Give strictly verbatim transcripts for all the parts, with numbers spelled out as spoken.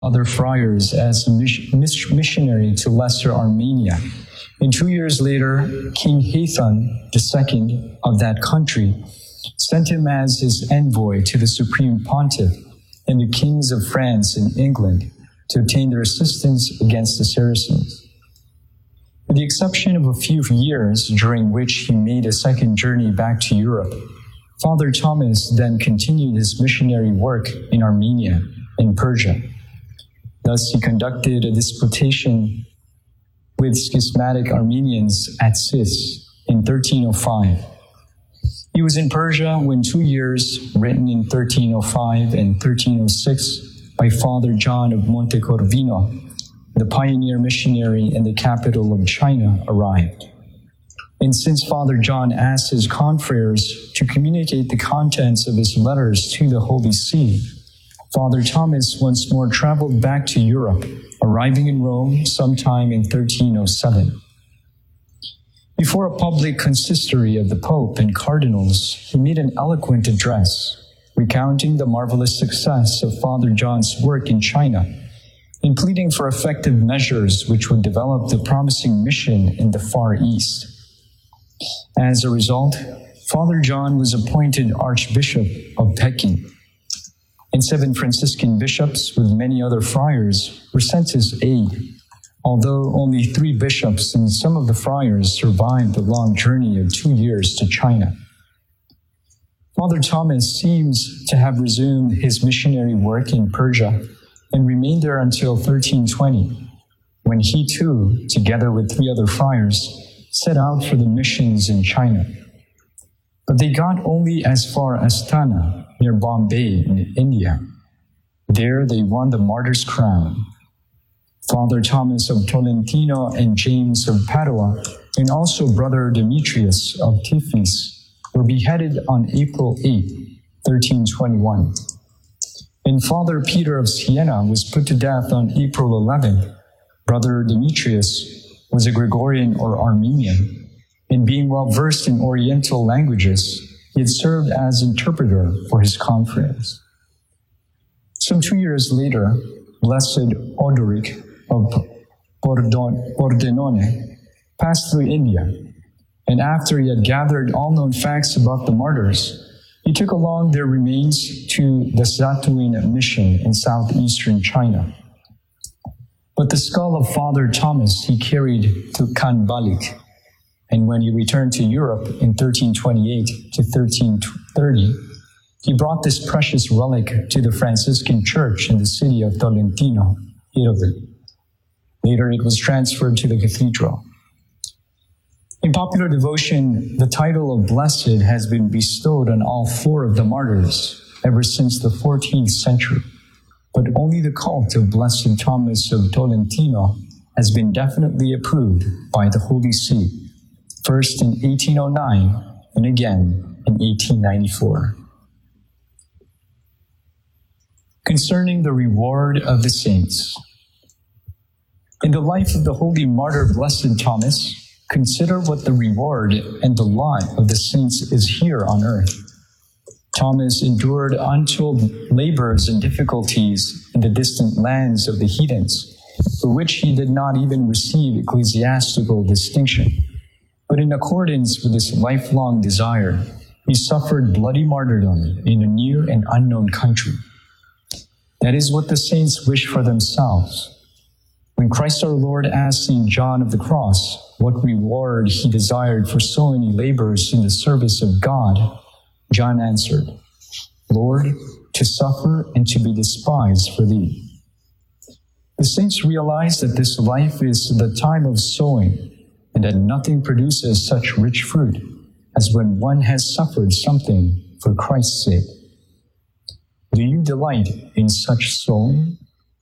other friars as a missionary to Lesser Armenia. And two years later, King Hathon the Second of that country sent him as his envoy to the Supreme Pontiff and the kings of France and England to obtain their assistance against the Saracens. With the exception of a few years during which he made a second journey back to Europe, Father Thomas then continued his missionary work in Armenia and Persia. Thus, he conducted a disputation with schismatic Armenians at Sis in thirteen oh five. He was in Persia when two years, written in thirteen oh five and thirteen oh six by Father John of Montecorvino, the pioneer missionary in the capital of China, arrived. And since Father John asked his confreres to communicate the contents of his letters to the Holy See, Father Thomas once more traveled back to Europe, arriving in Rome sometime in thirteen oh seven. Before a public consistory of the Pope and cardinals, he made an eloquent address, recounting the marvelous success of Father John's work in China, and pleading for effective measures which would develop the promising mission in the Far East. As a result, Father John was appointed Archbishop of Peking, and seven Franciscan bishops with many other friars were sent his aid, although only three bishops and some of the friars survived the long journey of two years to China. Father Thomas seems to have resumed his missionary work in Persia and remained there until thirteen twenty, when he too, together with three other friars, set out for the missions in China. But they got only as far as Tana, near Bombay in India. There they won the martyr's crown. Father Thomas of Tolentino and James of Padua, and also Brother Demetrius of Tiflis, were beheaded on April eighth, thirteen twenty-one. And Father Peter of Siena was put to death on April eleventh. Brother Demetrius was a Gregorian or Armenian, and being well versed in Oriental languages, he had served as interpreter for his confreres. Some two years later, Blessed Odoric of Pordenone passed through India, and after he had gathered all known facts about the martyrs, he took along their remains to the Zatuin mission in southeastern China. But the skull of Father Thomas he carried to Khanbalik, and when he returned to Europe in thirteen twenty-eight to thirteen thirty, he brought this precious relic to the Franciscan church in the city of Tolentino, Italy. Later, it was transferred to the cathedral. In popular devotion, the title of blessed has been bestowed on all four of the martyrs ever since the fourteenth century, but only the cult of Blessed Thomas of Tolentino has been definitely approved by the Holy See, first in eighteen oh nine and again in eighteen ninety-four. Concerning the reward of the saints. In the life of the holy martyr Blessed Thomas, consider what the reward and the lot of the saints is here on earth. Thomas endured untold labors and difficulties in the distant lands of the heathens, for which he did not even receive ecclesiastical distinction. But in accordance with his lifelong desire, he suffered bloody martyrdom in a near and unknown country. That is what the saints wish for themselves. When Christ our Lord asked Saint John of the Cross what reward he desired for so many labors in the service of God, John answered, Lord, to suffer and to be despised for thee. The saints realize that this life is the time of sowing, and that nothing produces such rich fruit as when one has suffered something for Christ's sake. Do you delight in such sowing?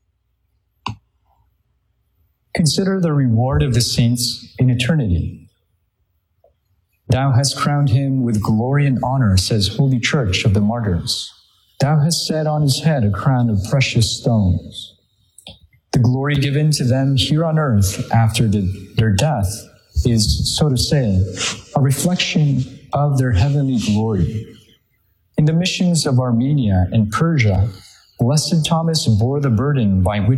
Consider the reward of the saints in eternity. Thou hast crowned him with glory and honor, says Holy Church of the Martyrs. Thou hast set on his head a crown of precious stones. The glory given to them here on earth after the, their death is, so to say, a reflection of their heavenly glory. In the missions of Armenia and Persia, Blessed Thomas bore the burden by which